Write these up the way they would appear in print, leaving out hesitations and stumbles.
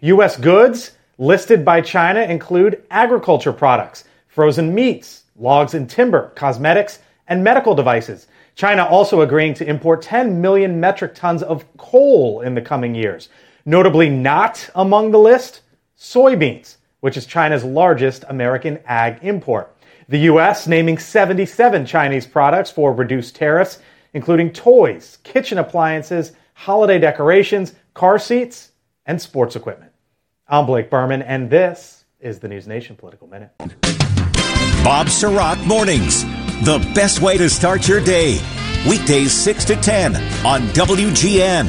U.S. goods listed by China include agriculture products, frozen meats, logs and timber, cosmetics, and medical devices. China also agreeing to import 10 million metric tons of coal in the coming years. Notably not among the list, soybeans, which is China's largest American ag import. The U.S. naming 77 Chinese products for reduced tariffs, including toys, kitchen appliances, holiday decorations, car seats, and sports equipment. I'm Blake Berman, and this is the News Nation Political Minute. Bob Sirott Mornings, the best way to start your day. Weekdays 6 to 10 on WGN.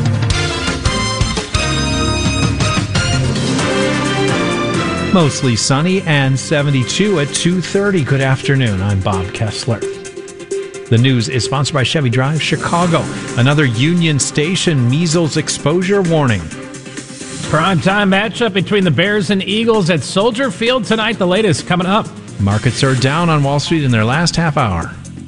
Mostly sunny and 72 at 2:30. Good afternoon. I'm Bob Kessler. The news is sponsored by Chevy Drive Chicago. Another Union Station measles exposure warning. Primetime matchup between the Bears and Eagles at Soldier Field tonight. The latest coming up. Markets are down on Wall Street in their last half hour.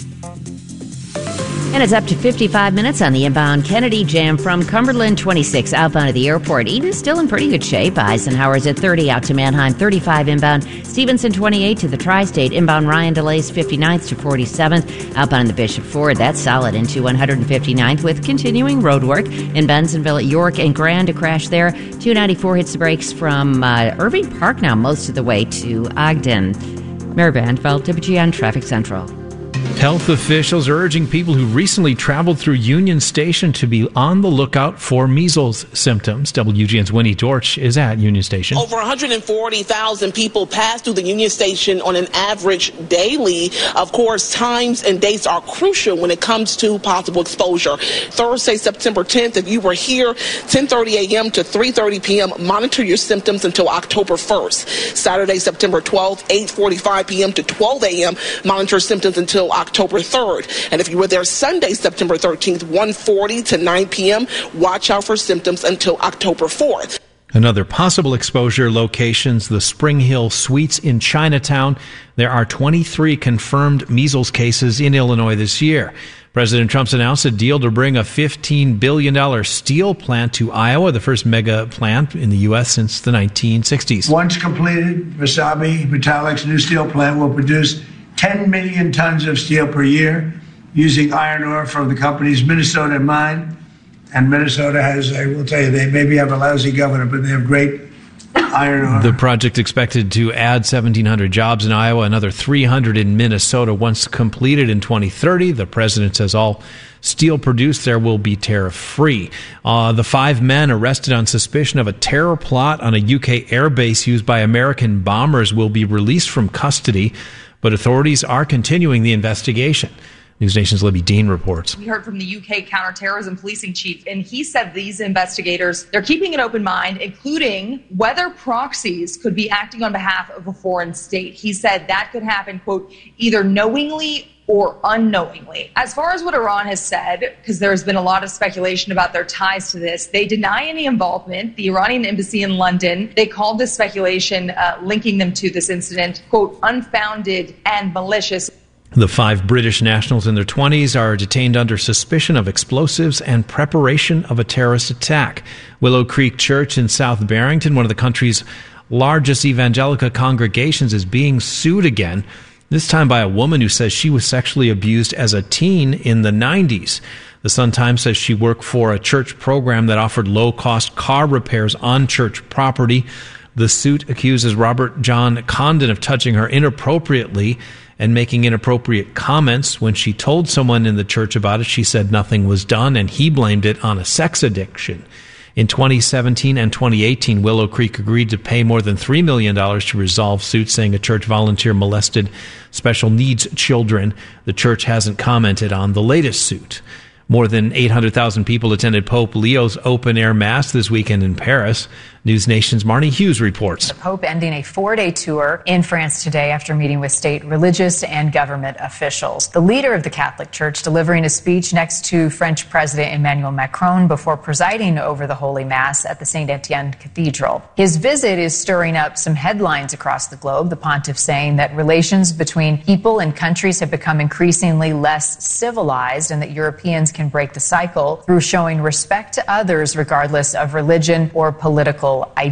And it's up to 55 minutes on the inbound Kennedy Jam from Cumberland 26 outbound of the airport. Eden's still in pretty good shape. Eisenhower's at 30 out to Manheim, 35 inbound. Stevenson 28 to the Tri-State. Inbound Ryan delays 59th to 47th. Outbound in the Bishop Ford, that's solid into 159th with continuing road work. In Bensenville at York and Grand, a crash there. 294 hits the brakes from Irving Park now most of the way to Ogden. Mary Bandveld, WGN Traffic Central. Health officials are urging people who recently traveled through Union Station to be on the lookout for measles symptoms. WGN's Winnie Dortch is at Union Station. Over 140,000 people pass through the Union Station on an average daily. Of course, times and dates are crucial when it comes to possible exposure. Thursday, September 10th, if you were here, 10:30 a.m. to 3:30 p.m., monitor your symptoms until October 1st. Saturday, September 12th, 8:45 p.m. to 12 a.m., monitor symptoms until October 3rd. And if you were there Sunday, September 13th, 1:40 to 9 p.m., watch out for symptoms until October 4th. Another possible exposure locations, the Spring Hill Suites in Chinatown. There are 23 confirmed measles cases in Illinois this year. President Trump's announced a deal to bring a $15 billion steel plant to Iowa, the first mega plant in the U.S. since the 1960s. Once completed, Wasabi Metallic's new steel plant will produce 10 million tons of steel per year using iron ore from the company's Minnesota mine. And Minnesota has, I will tell you, they maybe have a lousy governor, but they have great iron ore. The project expected to add 1,700 jobs in Iowa, another 300 in Minnesota once completed in 2030. The president says all steel produced there will be tariff-free. The 5 men arrested on suspicion of a terror plot on a UK airbase used by American bombers will be released from custody, but authorities are continuing the investigation. News Nation's Libby Dean reports. We heard from the UK counterterrorism policing chief, and he said these investigators, they're keeping an open mind, including whether proxies could be acting on behalf of a foreign state. He said that could happen, quote, either knowingly or unknowingly. As far as what Iran has said, because there's been a lot of speculation about their ties to this, they deny any involvement. The Iranian embassy in London, they called this speculation linking them to this incident, quote, unfounded and malicious. The 5 British nationals in their 20s are detained under suspicion of explosives and preparation of a terrorist attack. Willow Creek Church in South Barrington, one of the country's largest evangelical congregations, is being sued again, this time by a woman who says she was sexually abused as a teen in the 90s. The Sun-Times says she worked for a church program that offered low-cost car repairs on church property. The suit accuses Robert John Condon of touching her inappropriately and making inappropriate comments. When she told someone in the church about it, she said nothing was done, and he blamed it on a sex addiction. In 2017 and 2018, Willow Creek agreed to pay more than $3 million to resolve suits, saying a church volunteer molested special needs children. The church hasn't commented on the latest suit. More than 800,000 people attended Pope Leo's open-air mass this weekend in Paris. News Nation's Marnie Hughes reports. The Pope ending a 4-day tour in France today after meeting with state, religious, and government officials. The leader of the Catholic Church delivering a speech next to French President Emmanuel Macron before presiding over the Holy Mass at the Saint-Étienne Cathedral. His visit is stirring up some headlines across the globe, the pontiff saying that relations between people and countries have become increasingly less civilized and that Europeans can break the cycle through showing respect to others regardless of religion or political ideology.